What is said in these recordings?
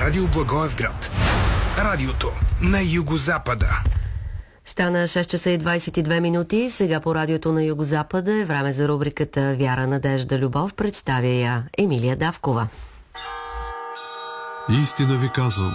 Радио Благоевград. Радиото на Югозапада. Стана 6 часа и 22 минути. Сега по радиото на Югозапада е време за рубриката Вяра, надежда, любов. Представя я Емилия Давкова. Истина ви казвам,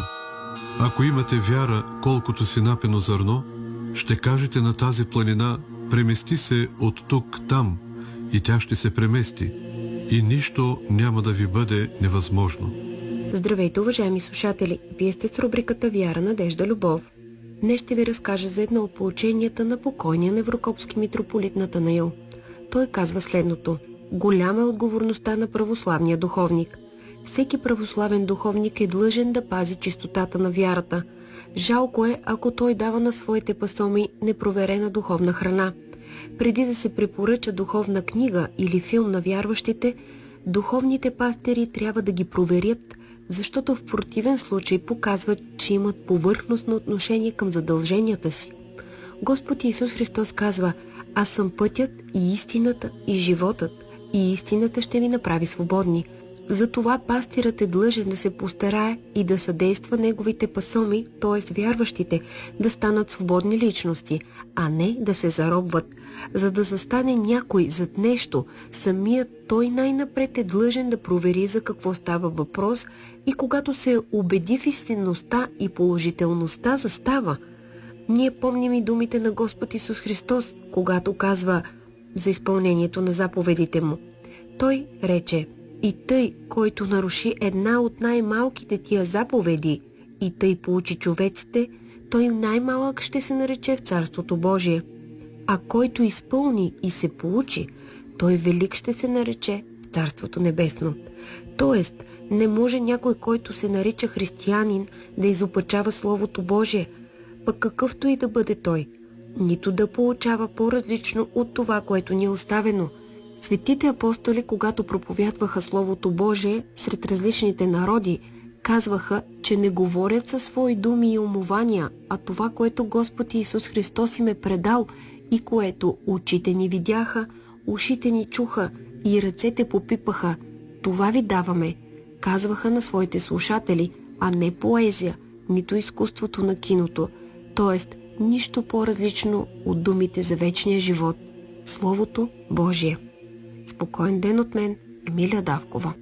ако имате вяра, колкото си напено зърно, ще кажете на тази планина: премести се от тук там, и тя ще се премести, и нищо няма да ви бъде невъзможно. Здравейте, уважаеми слушатели! Вие сте с рубриката Вяра, надежда, любов. Днес ще ви разкажа за едно от поученията на покойния неврокопски митрополит Натанаил. Той казва следното: голяма е отговорността на православния духовник. Всеки православен духовник е длъжен да пази чистотата на вярата. Жалко е, ако той дава на своите пасоми непроверена духовна храна. Преди да се препоръча духовна книга или филм на вярващите, духовните пастири трябва да ги проверят, защото в противен случай показват, че имат повърхностно отношение към задълженията си. Господ Исус Христос казва: аз съм пътят и истината и животът, и истината ще ви направи свободни. Затова пастирът е длъжен да се постарае и да съдейства неговите пасоми, т.е. вярващите, да станат свободни личности, а не да се заробват. За да застане някой зад нещо, самият той най-напред е длъжен да провери за какво става въпрос и когато се убеди в истинността и положителността, застава. Ние помним и думите на Господ Исус Христос, когато казва за изпълнението на заповедите му. Той рече: и тъй, който наруши една от най-малките тия заповеди, и тъй поучи човеците, той най-малък ще се нарече в Царството Божие. А който изпълни и се поучи, той велик ще се нарече в Царството Небесно. Тоест, не може някой, който се нарича християнин, да изопачава Словото Божие, пък какъвто и да бъде той, нито да получава по-различно от това, което ни е оставено. Светите апостоли, когато проповядваха Словото Божие сред различните народи, казваха, че не говорят със свои думи и умования, а това, което Господ Исус Христос им е предал и което очите ни видяха, ушите ни чуха и ръцете попипаха, това ви даваме, казваха на своите слушатели, а не поезия, нито изкуството на киното, т.е. нищо по-различно от думите за вечния живот, Словото Божие. Спокоен ден от мен, Емилия Давкова.